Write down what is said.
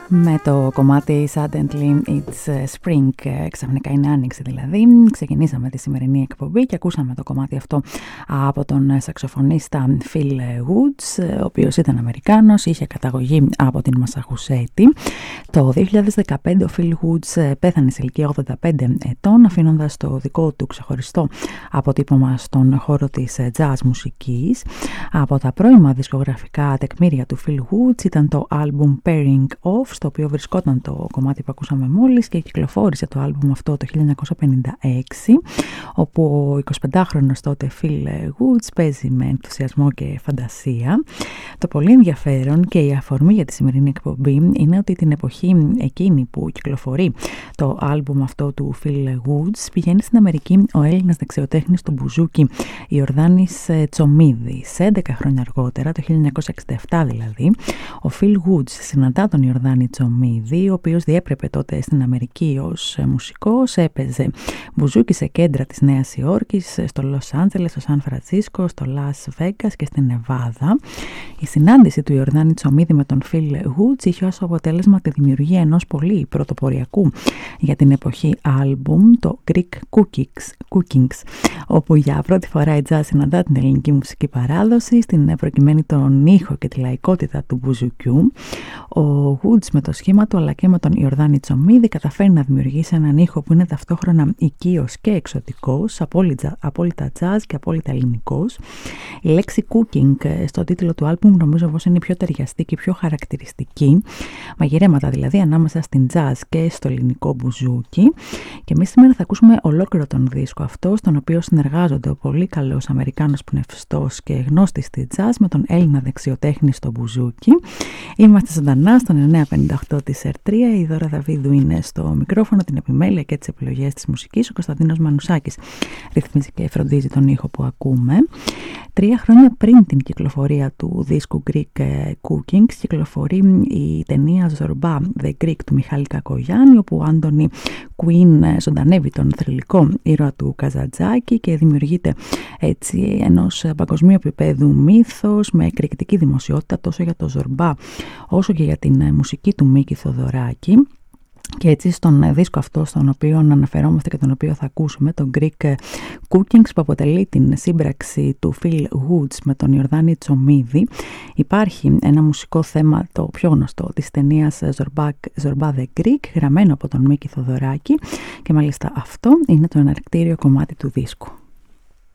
Με το κομμάτι Suddenly It's Spring, ξαφνικά είναι άνοιξη δηλαδή, ξεκινήσαμε τη σημερινή εκπομπή και ακούσαμε το κομμάτι αυτό από τον σαξοφωνίστα Phil Woods, ο οποίος ήταν Αμερικάνος, είχε καταγωγή από την Μασαχουσέτη. Το 2015 ο Phil Woods πέθανε σε ηλικία 85 ετών, αφήνοντας το δικό του ξεχωριστό αποτύπωμα στον χώρο της jazz μουσικής. Από τα πρώιμα δισκογραφικά τεκμήρια του Phil Woods ήταν το album Pairing Off, στο οποίο βρισκόταν το κομμάτι που ακούσαμε μόλις, και κυκλοφόρησε το άλμπουμ αυτό το 1956, όπου ο 25χρονος τότε Phil Woods παίζει με ενθουσιασμό και φαντασία. Το πολύ ενδιαφέρον και η αφορμή για τη σημερινή εκπομπή είναι ότι την εποχή εκείνη που κυκλοφορεί το άλμπουμ αυτό του Phil Woods πηγαίνει στην Αμερική ο Έλληνας δεξιοτέχνης του μπουζούκι Ιορδάνης Τσομίδης. 11 χρόνια αργότερα, το 1967 δηλαδή, ο Phil Woods συναντά τον Ιορδάνη Τσομίδη, ο οποίος διέπρεπε τότε στην Αμερική ως μουσικός, έπαιζε μπουζούκι σε κέντρα της Νέας Υόρκης, στο Λος Άντζελες, στο Σαν Φρανσίσκο, στο Λας Βέγκας και στην Νεβάδα. Η συνάντηση του Ιορδάνη Τσομίδη με τον Phil Woods είχε ως αποτέλεσμα τη δημιουργία ενός πολύ πρωτοποριακού για την εποχή άλμπουμ, το Greek Cookings, όπου για πρώτη φορά η jazz συναντά την ελληνική μουσική παράδοση, στην προκειμένη τον ήχο και τη λαϊκότητα του μπουζουκιού. Ο Woods με το σχήμα του αλλά και με τον Ιορδάνη Τσομίδη καταφέρει να δημιουργήσει έναν ήχο που είναι ταυτόχρονα οικείος και εξωτικός, απόλυτα jazz και απόλυτα ελληνικός. Η λέξη cooking στο τίτλο του άλμπουμ νομίζω πως είναι η πιο ταιριαστή και η πιο χαρακτηριστική. Μαγειρέματα δηλαδή ανάμεσα στην jazz και στο ελληνικό μπουζούκι. Και εμείς σήμερα θα ακούσουμε ολόκληρο τον δίσκο αυτό, στον οποίο συνεργάζονται ο πολύ καλός Αμερικάνος πνευστός και γνώστης στη jazz με τον Έλληνα δεξιοτέχνη στο μπουζούκι. Είμαστε ζωντανά στον 958 της R3. Η Δώρα Δαβίδου είναι στο μικρόφωνο, την επιμέλεια και τις επιλογές της μουσικής. Ο Κωνσταντίνος Μανουσάκης ρυθμίζει και φροντίζει τον ήχο που ακούμε. 3 χρόνια πριν την κυκλοφορία του δίσκου Greek Cookings κυκλοφορεί η ταινία Zorba The Greek του Μιχάλη Κακογιάννη, όπου ο Άντωνι Κουίν ζωντανεύει τον θρυλικό ήρωα του Καζαντζάκη και δημιουργείται έτσι ενός παγκοσμίου επίπεδου μύθος με εκρηκτική δημοσιότητα τόσο για το Zorba όσο και για την μουσική του Μίκη Θοδωράκη. Και έτσι στον δίσκο αυτό, στον οποίο αναφερόμαστε και τον οποίο θα ακούσουμε, το Greek Cookings, που αποτελεί την σύμπραξη του Phil Woods με τον Ιορδάνη Τσομίδη, υπάρχει ένα μουσικό θέμα, το πιο γνωστό, της ταινίας Zorba The Greek, γραμμένο από τον Μίκη Θοδωράκη, και μάλιστα αυτό είναι το εναρκτήριο κομμάτι του δίσκου.